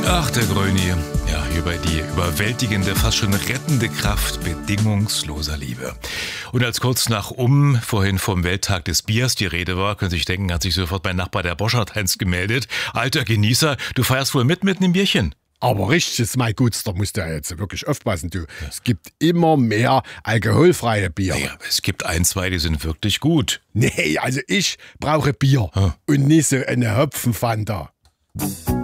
Ach, der Gröni. Ja, über die überwältigende, fast schon rettende Kraft bedingungsloser Liebe. Und als kurz nach vorhin vom Welttag des Biers die Rede war, können Sie sich denken, hat sich sofort mein Nachbar der Boschert-Heinz gemeldet. Alter Genießer, du feierst wohl mit einem Bierchen? Aber richtig, mein Guts, da musst du ja jetzt wirklich aufpassen, du. Ja. Es gibt immer mehr alkoholfreie Bier. Naja, es gibt ein, zwei, die sind wirklich gut. Nee, also ich brauche Bier und nicht so eine Hopfenfanta.